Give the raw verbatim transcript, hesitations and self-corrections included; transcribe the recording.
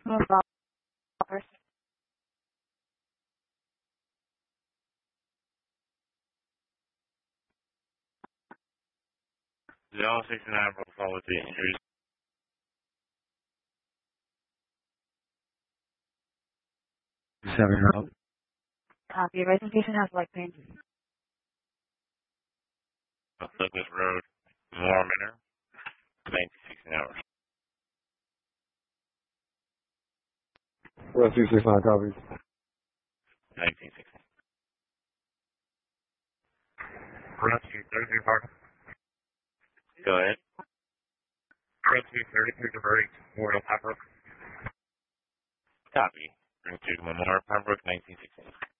Mobile first. zero six nine will follow the injuries. Seven route. Copy. Rising patient has leg pain. Douglas Road, Mormon, nineteen sixteen hours. Rescue six nine copies. nineteen sixteen. Rescue thirty-three Park. Go ahead. Rescue thirty-three diverting to Memorial Pembroke. Copy. Bring to Memorial Pembroke, nineteen sixteen.